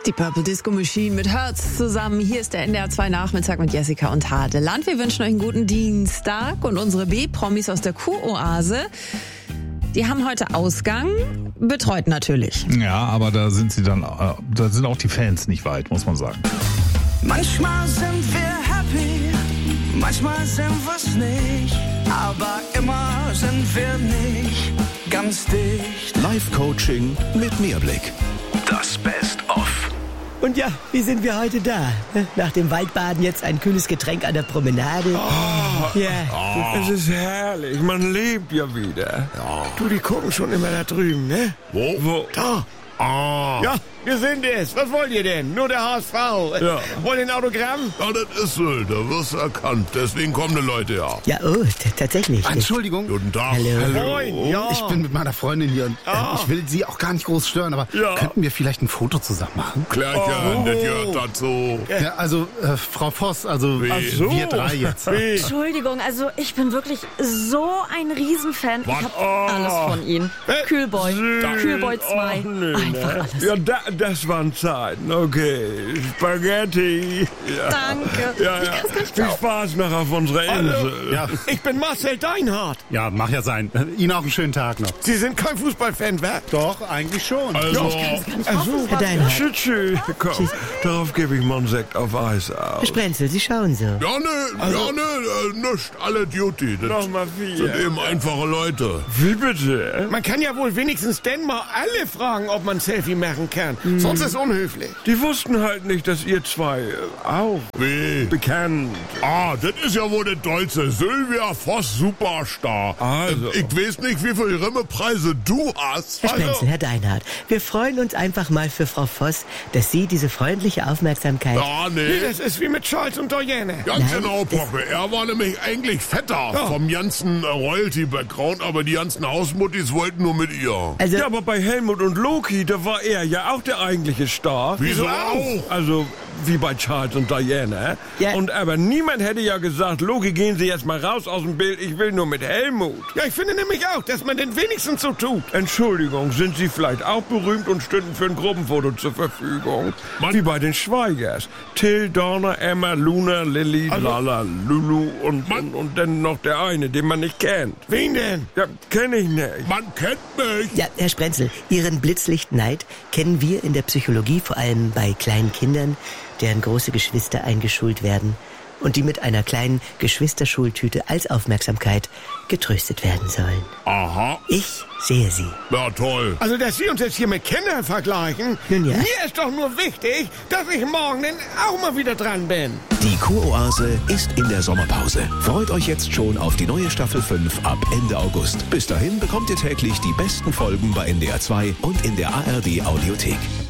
Die Purple Disco Machine mit Hertz zusammen. Hier ist der NDR 2 Nachmittag mit Jessica und Hadeland. Wir wünschen euch einen guten Dienstag und unsere B-Promis aus der Kuroase, die haben heute Ausgang, betreut natürlich. Ja, aber da sind auch die Fans nicht weit, muss man sagen. Manchmal sind wir happy, manchmal sind wir's nicht, aber immer sind wir nicht ganz dicht. Live-Coaching mit Mehrblick. Das Best-of. Und ja, wie sind wir heute da? Nach dem Waldbaden jetzt ein kühles Getränk an der Promenade. Es ist herrlich, man lebt ja wieder. Du, die gucken schon immer da drüben, ne? Wo? Da. Ja, wir sind es. Was wollt ihr denn? Nur der HSV. Ja. Wollt ihr ein Autogramm? Ja, das ist so. Da wirst du erkannt. Deswegen kommen die Leute ja. Ja, tatsächlich. Entschuldigung. Guten Tag. Hallo. Moin, ja. Ich bin mit meiner Freundin hier und ich will Sie auch gar nicht groß stören, aber könnten wir vielleicht ein Foto zusammen machen? Klärchen, das gehört dazu. Ja, also Frau Voss, also wir drei jetzt. Entschuldigung, also ich bin wirklich so ein Riesenfan. Ich hab alles von Ihnen. Kühlboy, Kühlboy 2, einfach alles. Ja, das waren Zeiten, okay. Spaghetti. Ja. Danke. Ja. Viel Spaß noch auf unserer Insel. Ja. Ich bin Marcel Deinhardt. Ja, mach ja sein. Ihnen auch einen schönen Tag noch. Sie sind kein Fußballfan, wer? Doch, eigentlich schon. Also, Herr Deinhardt. Tschüss. Komm, darauf gebe ich mal einen Sekt auf Eis aus. Herr Sprenzel, Sie schauen so. nischt. Alle Duty. Das Nochmal sind vier. eben einfache Leute. Wie bitte? Man kann ja wohl wenigstens denn mal alle fragen, ob man ein Selfie machen kann. Sonst ist es unhöflich. Die wussten halt nicht, dass ihr zwei auch Wie? bekannt. Das ist ja wohl der Deutsche. Sylvia Voss, Superstar. Also. Ich weiß nicht, wie viele Rimmepreise du hast. Herr Sprenzel, Herr Deinhardt, wir freuen uns einfach mal für Frau Voss, dass Sie diese freundliche Aufmerksamkeit... Nee. Das ist wie mit Charles und Diana. Ganz genau, Poppe. Er war nämlich eigentlich fetter vom ganzen Royalty-Background, aber die ganzen Hausmuttis wollten nur mit ihr. Also, Ja, aber bei Helmut und Loki, da war er ja auch der eigentliche Star. Wieso auch? Also, wie bei Charles und Diana. Ja. Aber niemand hätte ja gesagt, Loki, gehen Sie jetzt mal raus aus dem Bild, ich will nur mit Helmut. Ja, ich finde nämlich auch, dass man den wenigstens so tut. Entschuldigung, sind Sie vielleicht auch berühmt und stünden für ein Gruppenfoto zur Verfügung? Wie bei den Schweigers. Till, Donna, Emma, Luna, Lilly, Lala, Lulu und dann noch der eine, den man nicht kennt. Wen denn? Ja, kenne ich nicht. Man kennt mich. ja, Herr Sprenzel, Ihren Blitzlichtneid kennen wir in der Psychologie vor allem bei kleinen Kindern, deren große Geschwister eingeschult werden und die mit einer kleinen Geschwisterschultüte als Aufmerksamkeit getröstet werden sollen. Aha. Ich sehe Sie. Ja, toll. Also, dass Sie uns jetzt hier mit Kindern vergleichen? Nun ja. Mir ist doch nur wichtig, dass ich morgen dann auch mal wieder dran bin. Die Kuroase ist in der Sommerpause. Freut euch jetzt schon auf die neue Staffel 5 ab Ende August. Bis dahin bekommt ihr täglich die besten Folgen bei NDR 2 und in der ARD Audiothek.